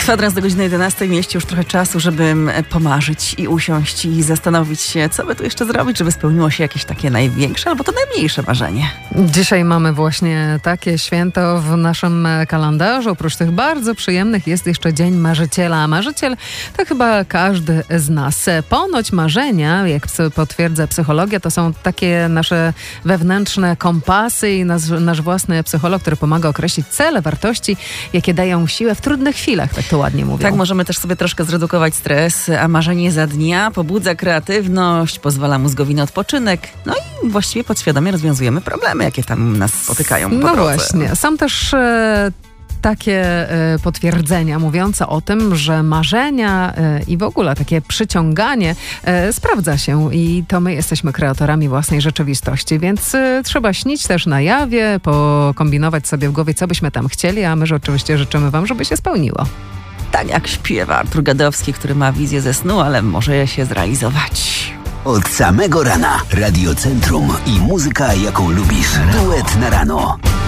Kwadrans do godziny 11 mieści już trochę czasu, żeby pomarzyć i usiąść i zastanowić się, co by tu jeszcze zrobić, żeby spełniło się jakieś takie największe albo to najmniejsze marzenie. Dzisiaj mamy właśnie takie święto w naszym kalendarzu. Oprócz tych bardzo przyjemnych jest jeszcze Dzień Marzyciela. A marzyciel to chyba każdy z nas. Ponoć marzenia, jak potwierdza psychologia, to są takie nasze wewnętrzne kompasy i nasz własny psycholog, który pomaga określić cele, wartości, jakie dają siłę w trudnych chwilach, tak to ładnie mówią. Tak, możemy też sobie troszkę zredukować stres, a marzenie za dnia pobudza kreatywność, pozwala mózgowi na odpoczynek, no i właściwie podświadomie rozwiązujemy problemy, jakie tam nas spotykają po drodze. Właśnie, są też takie potwierdzenia mówiące o tym, że marzenia i w ogóle takie przyciąganie sprawdza się i to my jesteśmy kreatorami własnej rzeczywistości, więc trzeba śnić też na jawie, pokombinować sobie w głowie, co byśmy tam chcieli, a my oczywiście życzymy wam, żeby się spełniło. Tak jak śpiewa Artur Gadowski, który ma wizję ze snu, ale może się zrealizować. Od samego rana Radio Centrum i muzyka, jaką lubisz. Duet na rano.